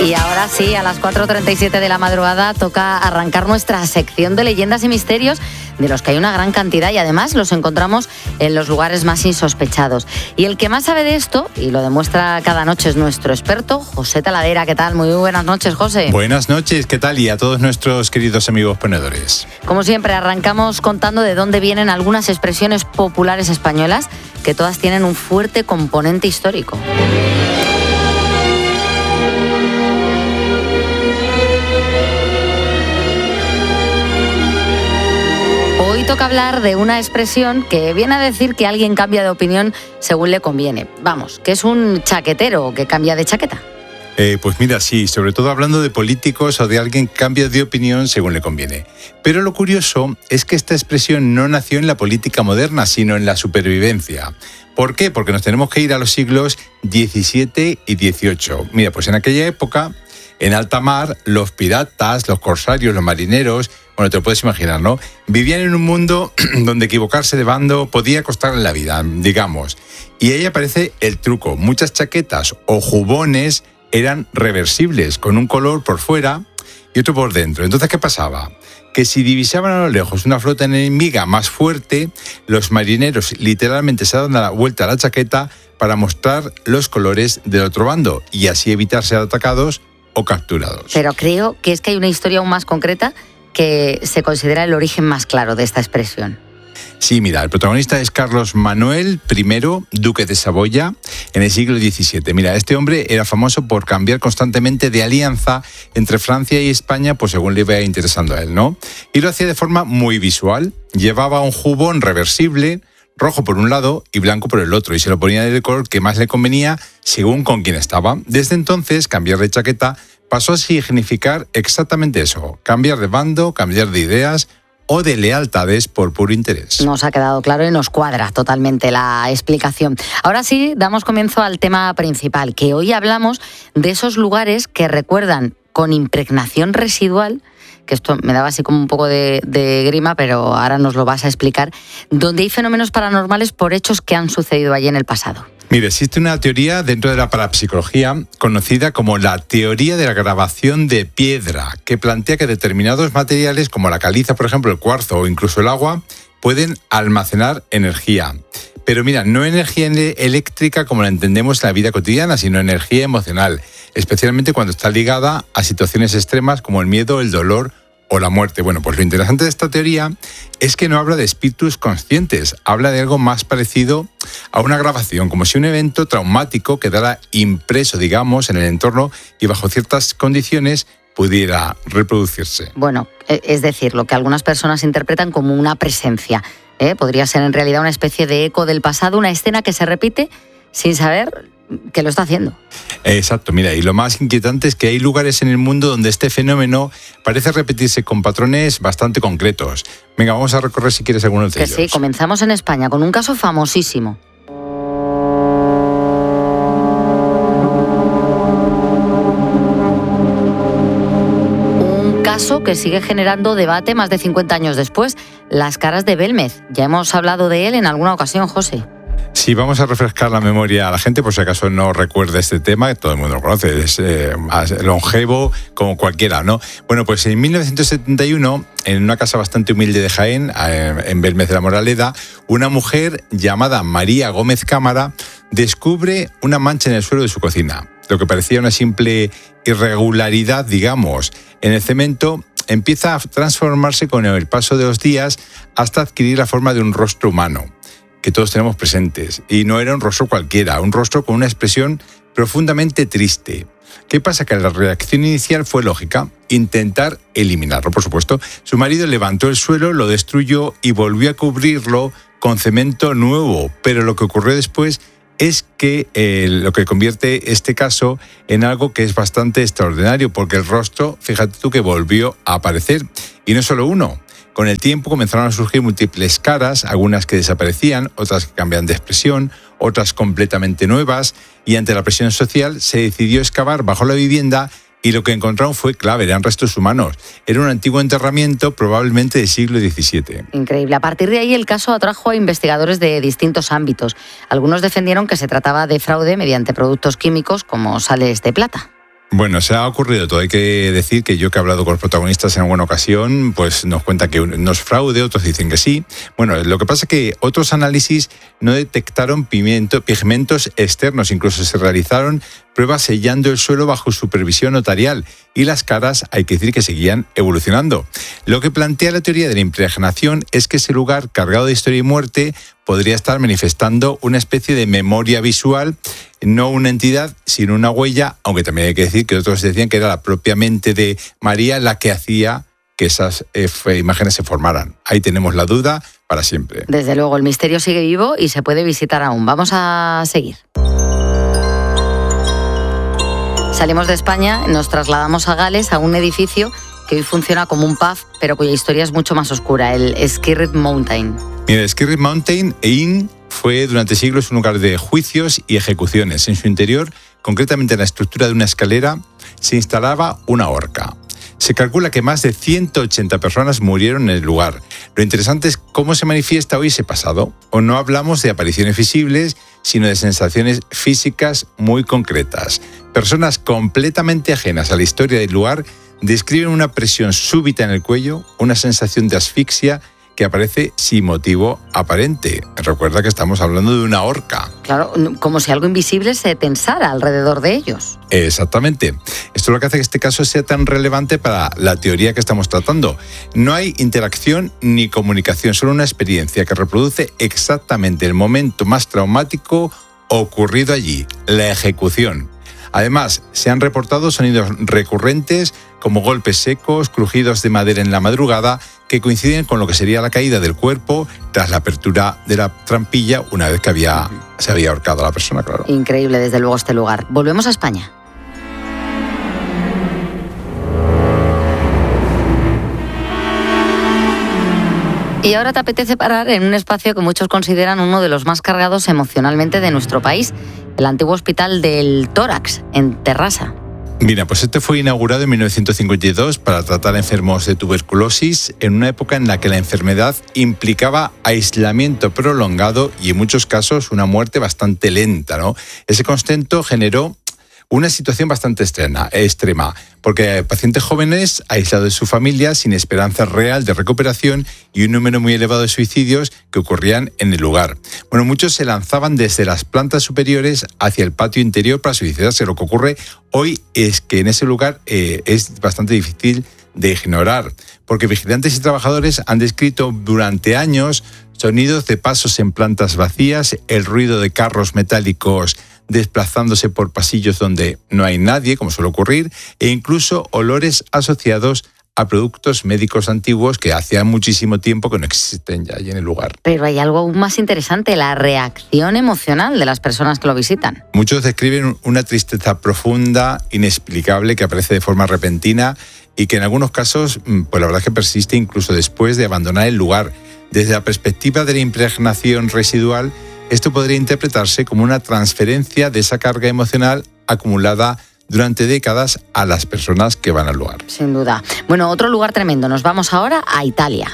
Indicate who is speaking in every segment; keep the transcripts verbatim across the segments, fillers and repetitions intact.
Speaker 1: Y ahora sí, a las cuatro treinta y siete de la madrugada toca arrancar nuestra sección de leyendas y misterios, de los que hay una gran cantidad y además los encontramos en los lugares más insospechados. Y el que más sabe de esto, y lo demuestra cada noche, es nuestro experto, José Taladera. ¿Qué tal? Muy buenas noches, José.
Speaker 2: Buenas noches, ¿qué tal? Y a todos nuestros queridos amigos ponedores.
Speaker 1: Como siempre, arrancamos contando de dónde vienen algunas expresiones populares españolas, que todas tienen un fuerte componente histórico. Hoy toca hablar de una expresión que viene a decir que alguien cambia de opinión según le conviene. Vamos, que es un chaquetero que cambia de chaqueta.
Speaker 2: Eh, pues mira, sí, sobre todo hablando de políticos o de alguien que cambia de opinión según le conviene. Pero lo curioso es que esta expresión no nació en la política moderna, sino en la supervivencia. ¿Por qué? Porque nos tenemos que ir a los siglos diecisiete y dieciocho. Mira, pues en aquella época, en alta mar, los piratas, los corsarios, los marineros, bueno, te lo puedes imaginar, ¿no? Vivían en un mundo donde equivocarse de bando podía costarle la vida, digamos. Y ahí aparece el truco. Muchas chaquetas o jubones eran reversibles, con un color por fuera y otro por dentro. Entonces, ¿qué pasaba? Que si divisaban a lo lejos una flota enemiga más fuerte, los marineros literalmente se daban la vuelta a la chaqueta para mostrar los colores del otro bando y así evitar ser atacados o capturados.
Speaker 1: Pero creo que es que hay una historia aún más concreta que se considera el origen más claro de esta expresión.
Speaker 2: Sí, mira, el protagonista es Carlos Manuel I, duque de Saboya, en el siglo diecisiete. Mira, este hombre era famoso por cambiar constantemente de alianza entre Francia y España, pues según le iba interesando a él, ¿no? Y lo hacía de forma muy visual. Llevaba un jubón reversible, rojo por un lado y blanco por el otro, y se lo ponía del color que más le convenía según con quién estaba. Desde entonces, cambiar de chaqueta pasó a significar exactamente eso: cambiar de bando, cambiar de ideas o de lealtades por puro interés.
Speaker 1: Nos ha quedado claro y nos cuadra totalmente la explicación. Ahora sí, damos comienzo al tema principal, que hoy hablamos de esos lugares que recuerdan con impregnación residual, que esto me daba así como un poco de, de grima, pero ahora nos lo vas a explicar, donde hay fenómenos paranormales por hechos que han sucedido allí en el pasado.
Speaker 2: Mire, existe una teoría dentro de la parapsicología conocida como la teoría de la grabación de piedra, que plantea que determinados materiales como la caliza, por ejemplo, el cuarzo o incluso el agua, pueden almacenar energía. Pero mira, no energía eléctrica como la entendemos en la vida cotidiana, sino energía emocional, especialmente cuando está ligada a situaciones extremas como el miedo, el dolor o la muerte. Bueno, pues lo interesante de esta teoría es que no habla de espíritus conscientes, habla de algo más parecido a una grabación, como si un evento traumático quedara impreso, digamos, en el entorno y bajo ciertas condiciones pudiera reproducirse.
Speaker 1: Bueno, es decir, lo que algunas personas interpretan como una presencia, ¿eh? Podría ser en realidad una especie de eco del pasado, una escena que se repite sin saber que lo está haciendo.
Speaker 2: Exacto, mira, y lo más inquietante es que hay lugares en el mundo donde este fenómeno parece repetirse con patrones bastante concretos. Venga, vamos a recorrer si quieres algunos de
Speaker 1: que
Speaker 2: ellos.
Speaker 1: Sí, comenzamos en España con un caso famosísimo. Un caso que sigue generando debate más de cincuenta años después, las caras de Belmez. Ya hemos hablado de él en alguna ocasión, José.
Speaker 2: Sí, vamos a refrescar la memoria a la gente, por si acaso no recuerda este tema, todo el mundo lo conoce, es eh, longevo como cualquiera, ¿no? Bueno, pues en mil novecientos setenta y uno, en una casa bastante humilde de Jaén, en Belmez de la Moraleda, una mujer llamada María Gómez Cámara descubre una mancha en el suelo de su cocina. Lo que parecía una simple irregularidad, digamos, en el cemento, empieza a transformarse con el paso de los días hasta adquirir la forma de un rostro humano que todos tenemos presentes. Y no era un rostro cualquiera, un rostro con una expresión profundamente triste. ¿Qué pasa? Que la reacción inicial fue lógica, intentar eliminarlo, por supuesto. Su marido levantó el suelo, lo destruyó y volvió a cubrirlo con cemento nuevo. Pero lo que ocurrió después es que eh, lo que convierte este caso en algo que es bastante extraordinario, porque el rostro, fíjate tú, que volvió a aparecer. Y no solo uno. Con el tiempo comenzaron a surgir múltiples caras, algunas que desaparecían, otras que cambian de expresión, otras completamente nuevas, y ante la presión social se decidió excavar bajo la vivienda y lo que encontraron fue clave, eran restos humanos. Era un antiguo enterramiento, probablemente del siglo diecisiete.
Speaker 1: Increíble. A partir de ahí el caso atrajo a investigadores de distintos ámbitos. Algunos defendieron que se trataba de fraude mediante productos químicos como sales de plata.
Speaker 2: Bueno, se ha ocurrido todo. Hay que decir que yo que he hablado con los protagonistas en alguna ocasión, pues nos cuentan que no es fraude, otros dicen que sí. Bueno, lo que pasa es que otros análisis no detectaron pimiento, pigmentos externos, incluso se realizaron pruebas sellando el suelo bajo supervisión notarial y las caras, hay que decir que seguían evolucionando. Lo que plantea la teoría de la impregnación es que ese lugar cargado de historia y muerte podría estar manifestando una especie de memoria visual, no una entidad, sino una huella, aunque también hay que decir que otros decían que era la propia mente de María la que hacía que esas eh, imágenes se formaran. Ahí tenemos la duda para siempre.
Speaker 1: Desde luego, el misterio sigue vivo y se puede visitar aún. Vamos a seguir. Salimos de España, nos trasladamos a Gales, a un edificio que hoy funciona como un pub, pero cuya historia es mucho más oscura, el Skirrid Mountain.
Speaker 2: Mira, Skirrid Mountain Inn fue durante siglos un lugar de juicios y ejecuciones. En su interior, concretamente en la estructura de una escalera, se instalaba una horca. Se calcula que más de ciento ochenta personas murieron en el lugar. Lo interesante es cómo se manifiesta hoy ese pasado. O no hablamos de apariciones visibles, sino de sensaciones físicas muy concretas. Personas completamente ajenas a la historia del lugar describen una presión súbita en el cuello, una sensación de asfixia que aparece sin motivo aparente. Recuerda que estamos hablando de una horca.
Speaker 1: Claro, como si algo invisible se tensara alrededor de ellos.
Speaker 2: Exactamente. Esto es lo que hace que este caso sea tan relevante para la teoría que estamos tratando. No hay interacción ni comunicación, solo una experiencia que reproduce exactamente el momento más traumático ocurrido allí, la ejecución. Además, se han reportado sonidos recurrentes como golpes secos, crujidos de madera en la madrugada, que coinciden con lo que sería la caída del cuerpo tras la apertura de la trampilla una vez que había, se había ahorcado a la persona, claro.
Speaker 1: Increíble, desde luego, este lugar. Volvemos a España. Y ahora te apetece parar en un espacio que muchos consideran uno de los más cargados emocionalmente de nuestro país, el antiguo Hospital del Tórax, en Terrassa.
Speaker 2: Mira, pues este fue inaugurado en mil novecientos cincuenta y dos para tratar enfermos de tuberculosis en una época en la que la enfermedad implicaba aislamiento prolongado y en muchos casos una muerte bastante lenta, ¿no? Ese contexto generó una situación bastante extrema, extrema, porque pacientes jóvenes aislados de su familia, sin esperanza real de recuperación y un número muy elevado de suicidios que ocurrían en el lugar. Bueno, muchos se lanzaban desde las plantas superiores hacia el patio interior para suicidarse. Lo que ocurre hoy es que en ese lugar eh, es bastante difícil de ignorar, porque vigilantes y trabajadores han descrito durante años sonidos de pasos en plantas vacías, el ruido de carros metálicos desplazándose por pasillos donde no hay nadie, como suele ocurrir, e incluso olores asociados a productos médicos antiguos que hacía muchísimo tiempo que no existen ya allí en el lugar.
Speaker 1: Pero hay algo aún más interesante, la reacción emocional de las personas que lo visitan.
Speaker 2: Muchos describen una tristeza profunda, inexplicable, que aparece de forma repentina y que en algunos casos, pues la verdad es que persiste incluso después de abandonar el lugar. Desde la perspectiva de la impregnación residual, esto podría interpretarse como una transferencia de esa carga emocional acumulada durante décadas a las personas que van al lugar.
Speaker 1: Sin duda. Bueno, otro lugar tremendo. Nos vamos ahora a Italia.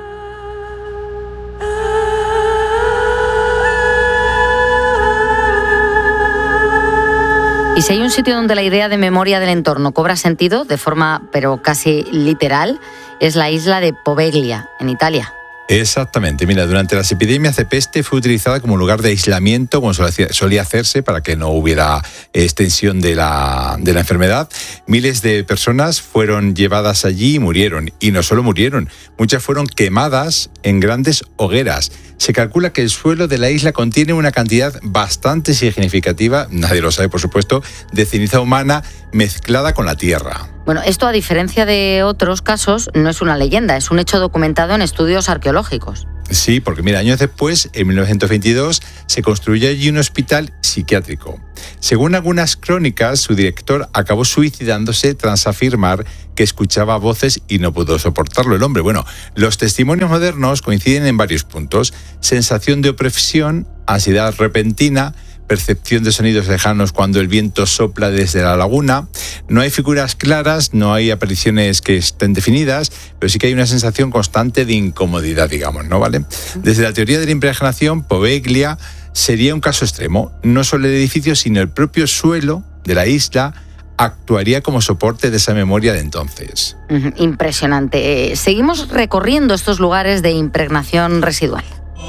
Speaker 1: Y si hay un sitio donde la idea de memoria del entorno cobra sentido, de forma pero casi literal, es la isla de Poveglia, en Italia.
Speaker 2: Exactamente. Mira, durante las epidemias de peste fue utilizada como lugar de aislamiento, como solía hacerse, para que no hubiera extensión de la, de la enfermedad. Miles de personas fueron llevadas allí y murieron. Y no solo murieron, muchas fueron quemadas en grandes hogueras. Se calcula que el suelo de la isla contiene una cantidad bastante significativa, nadie lo sabe por supuesto, de ceniza humana mezclada con la tierra.
Speaker 1: Bueno, esto a diferencia de otros casos no es una leyenda, es un hecho documentado en estudios arqueológicos.
Speaker 2: Sí, porque mira, años después, en mil novecientos veintidós, se construyó allí un hospital psiquiátrico. Según algunas crónicas, su director acabó suicidándose tras afirmar que escuchaba voces y no pudo soportarlo el hombre. Bueno, los testimonios modernos coinciden en varios puntos. Sensación de opresión, ansiedad repentina, percepción de sonidos lejanos cuando el viento sopla desde la laguna. No hay figuras claras, no hay apariciones que estén definidas, pero sí que hay una sensación constante de incomodidad, digamos, ¿no? ¿Vale? Desde la teoría de la impregnación, Poveglia sería un caso extremo. No solo el edificio, sino el propio suelo de la isla actuaría como soporte de esa memoria de entonces.
Speaker 1: Impresionante. Eh, seguimos recorriendo estos lugares de impregnación residual.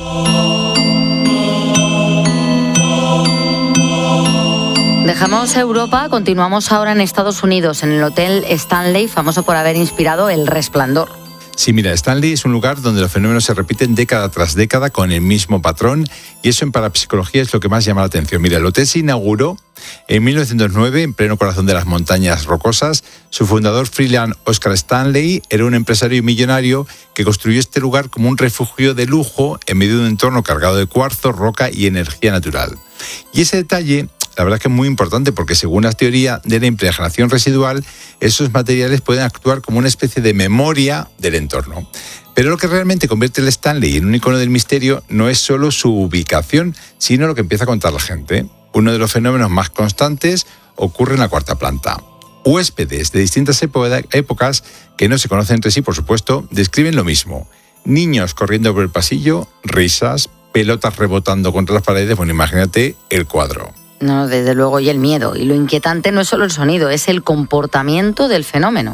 Speaker 1: Dejamos Europa, continuamos ahora en Estados Unidos, en el Hotel Stanley, famoso por haber inspirado El Resplandor.
Speaker 2: Sí, mira, Stanley es un lugar donde los fenómenos se repiten década tras década con el mismo patrón, y eso en parapsicología es lo que más llama la atención. Mira, el hotel se inauguró en mil novecientos nueve, en pleno corazón de las montañas rocosas. Su fundador, Freeland Oscar Stanley, era un empresario y millonario que construyó este lugar como un refugio de lujo en medio de un entorno cargado de cuarzo, roca y energía natural. Y ese detalle, la verdad es que es muy importante porque según la teoría de la impregnación residual, esos materiales pueden actuar como una especie de memoria del entorno. Pero lo que realmente convierte el Stanley en un icono del misterio no es solo su ubicación, sino lo que empieza a contar la gente. Uno de los fenómenos más constantes ocurre en la cuarta planta. Huéspedes de distintas épocas, que no se conocen entre sí, por supuesto, describen lo mismo. Niños corriendo por el pasillo, risas, pelotas rebotando contra las paredes. Bueno, imagínate el cuadro.
Speaker 1: No, desde luego, y el miedo. Y lo inquietante no es solo el sonido, es el comportamiento del fenómeno.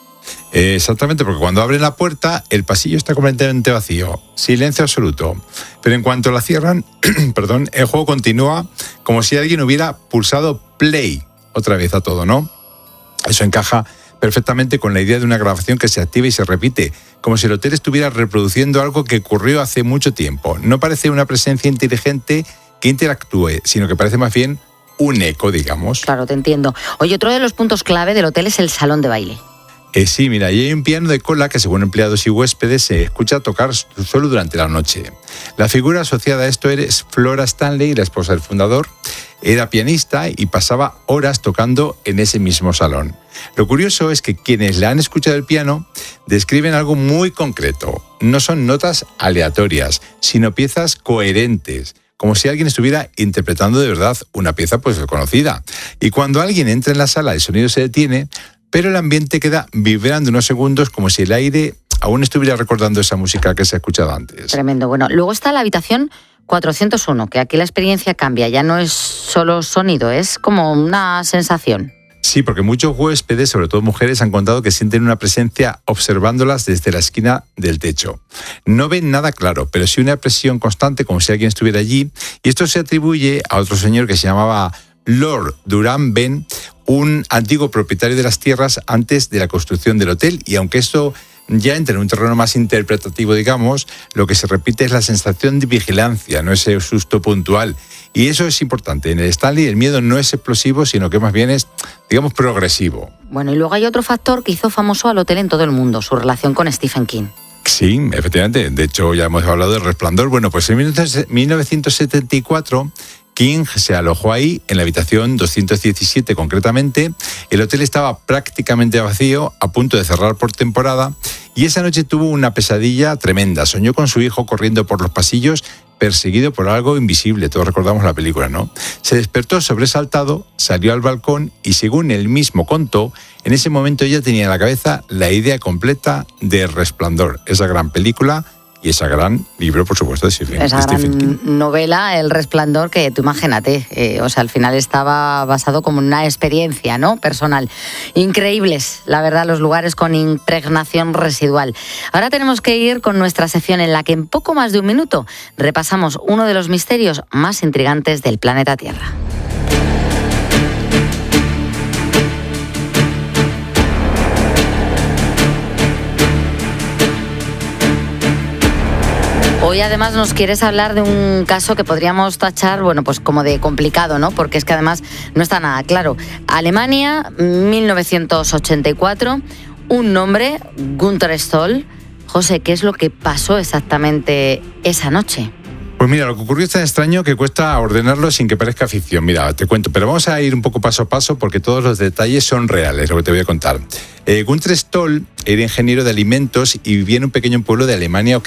Speaker 2: Eh, exactamente, porque cuando abren la puerta, el pasillo está completamente vacío. Silencio absoluto. Pero en cuanto la cierran, perdón, el juego continúa como si alguien hubiera pulsado play otra vez a todo, ¿no? Eso encaja perfectamente con la idea de una grabación que se activa y se repite, como si el hotel estuviera reproduciendo algo que ocurrió hace mucho tiempo. No parece una presencia inteligente que interactúe, sino que parece más bien un eco, digamos.
Speaker 1: Claro, te entiendo. Oye, otro de los puntos clave del hotel es el salón de baile.
Speaker 2: Eh, sí, mira, y hay un piano de cola que según empleados y huéspedes se escucha tocar solo durante la noche. La figura asociada a esto es Flora Stanley, la esposa del fundador. Era pianista y pasaba horas tocando en ese mismo salón. Lo curioso es que quienes le han escuchado el piano describen algo muy concreto. No son notas aleatorias, sino piezas coherentes, como si alguien estuviera interpretando de verdad una pieza pues conocida. Y cuando alguien entra en la sala, el sonido se detiene, pero el ambiente queda vibrando unos segundos como si el aire aún estuviera recordando esa música que se ha escuchado antes.
Speaker 1: Tremendo. Bueno, luego está la habitación cuatrocientos uno, que aquí la experiencia cambia, ya no es solo sonido, es como una sensación.
Speaker 2: Sí, porque muchos huéspedes, sobre todo mujeres, han contado que sienten una presencia observándolas desde la esquina del techo. No ven nada claro, pero sí una presión constante, como si alguien estuviera allí, y esto se atribuye a otro señor que se llamaba Lord Durand Ben, un antiguo propietario de las tierras antes de la construcción del hotel, y aunque esto ya entra en un terreno más interpretativo, digamos, lo que se repite es la sensación de vigilancia, no ese susto puntual. Y eso es importante. En el Stanley el miedo no es explosivo, sino que más bien es, digamos, progresivo.
Speaker 1: Bueno, y luego hay otro factor que hizo famoso al hotel en todo el mundo, su relación con Stephen King.
Speaker 2: Sí, efectivamente. De hecho, ya hemos hablado del Resplandor. Bueno, pues en mil novecientos setenta y cuatro... King se alojó ahí, en la habitación doscientos diecisiete concretamente. El hotel estaba prácticamente vacío, a punto de cerrar por temporada, y esa noche tuvo una pesadilla tremenda. Soñó con su hijo corriendo por los pasillos, perseguido por algo invisible. Todos recordamos la película, ¿no? Se despertó sobresaltado, salió al balcón y, según él mismo contó, en ese momento ella tenía en la cabeza la idea completa de Resplandor, esa gran película y ese gran libro, por supuesto, de Stephen King.
Speaker 1: Esa gran novela, El Resplandor, que tú imagínate, eh, o sea, al final estaba basado como en una experiencia, ¿no?, personal. Increíbles, la verdad, los lugares con impregnación residual. Ahora tenemos que ir con nuestra sección en la que en poco más de un minuto repasamos uno de los misterios más intrigantes del planeta Tierra. Hoy además nos quieres hablar de un caso que podríamos tachar, bueno, pues como de complicado, ¿no? Porque es que además no está nada claro. Alemania, mil novecientos ochenta y cuatro, un nombre, Gunther Stoll. José, ¿qué es lo que pasó exactamente esa noche?
Speaker 2: Pues mira, lo que ocurrió es tan extraño que cuesta ordenarlo sin que parezca ficción. Mira, te cuento, pero vamos a ir un poco paso a paso porque todos los detalles son reales, lo que te voy a contar. Eh, Gunther Stoll era ingeniero de alimentos y vivía en un pequeño pueblo de Alemania